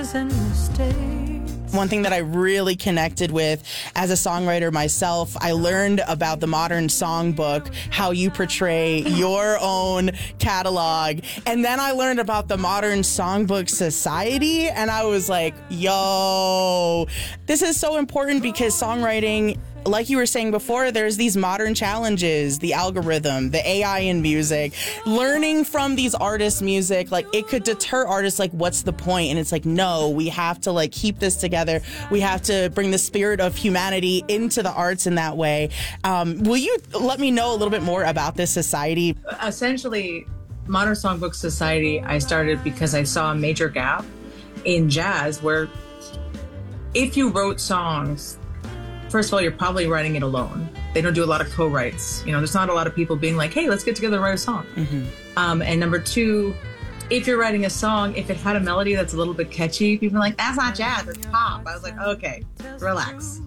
One thing that I really connected with as a songwriter myself, I learned about the Modern Songbook, how you portray your own catalog. And then I learned about the Modern Songbook Society, and I was like, yo, this is so important because songwriting, like you were saying before, there's these modern challenges, the algorithm, the AI in music, learning from these artists' music, like it could deter artists, like what's the point? And it's like, no, we have to like keep this together. We have to bring the spirit of humanity into the arts in that way. Will you let me know a little bit more about this society? Essentially, Modern Songbook Society, I started because I saw a major gap in jazz where if you wrote songs, first of all, you're probably writing it alone. They don't do a lot of co-writes. You know, there's not a lot of people being like, hey, let's get together and write a song. Mm-hmm. And number two, if you're writing a song, if it had a melody that's a little bit catchy, people are like, that's not jazz, it's pop. I was like, okay, relax.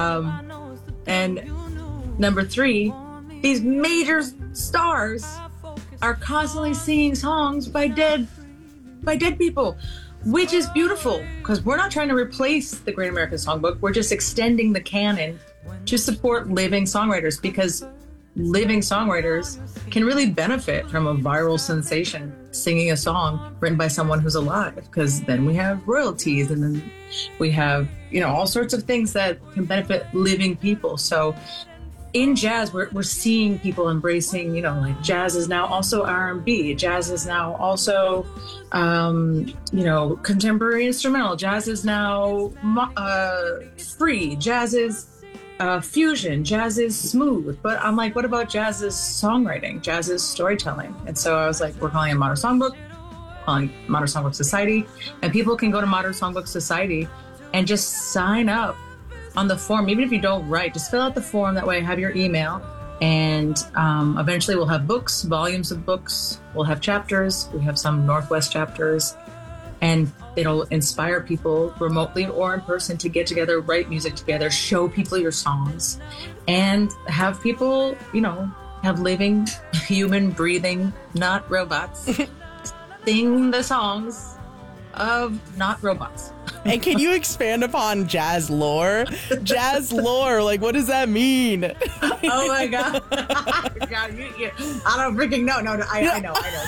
And number three, these major stars are constantly singing songs by dead people. Which is beautiful, because we're not trying to replace the Great American Songbook. We're just extending the canon to support living songwriters, because living songwriters can really benefit from a viral sensation singing a song written by someone who's alive, because then we have royalties and then we have, you know, all sorts of things that can benefit living people. So in jazz, we're seeing people embracing, you know, like jazz is now also R&B. Jazz is now also, you know, contemporary instrumental. Jazz is now free. Jazz is fusion. Jazz is smooth. But I'm like, what about jazz is songwriting? Jazz is storytelling. And so I was like, we're calling it Modern Songbook, calling Modern Songbook Society. And people can go to Modern Songbook Society and just sign up on the form. Even if you don't write, just fill out the form. That way I have your email, and eventually we'll have books, volumes of books. We'll have chapters. We have some Northwest chapters, and it'll inspire people remotely or in person to get together, write music together, show people your songs, and have people, you know, have living, human, breathing, not robots, sing the songs of not robots. And can you expand upon jazz lore? Jazz lore, like what does that mean? Oh my God. God, I don't freaking know. No, I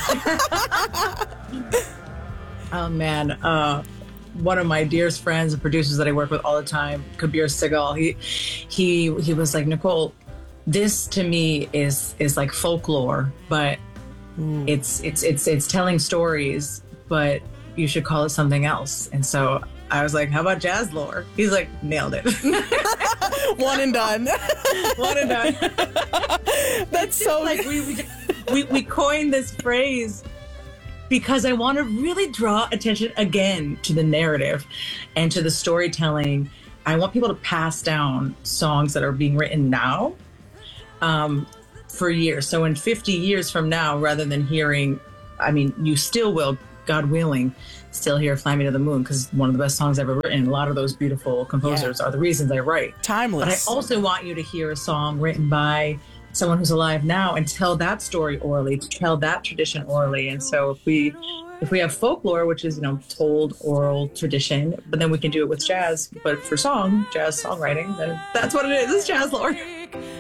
know. Oh man. One of my dearest friends and producers that I work with all the time, Kabir Sigal, he was like, Nicole, this to me is like folklore, but it's telling stories, but you should call it something else. And so I was like, how about jazz lore? He's like, nailed it. One and done. One and done. That's so like we coined this phrase because I want to really draw attention again to the narrative and to the storytelling. I want people to pass down songs that are being written now for years. So in 50 years from now, rather than hearing, I mean, you still will, God willing, still hear Fly Me to the Moon, because one of the best songs ever written. A lot of those beautiful composers are the reasons I write. Timeless. But I also want you to hear a song written by someone who's alive now and tell that story orally, to tell that tradition orally. And so if we have folklore, which is, you know, told oral tradition, but then we can do it with jazz, but for jazz songwriting, then that's what it is. It's jazz lore.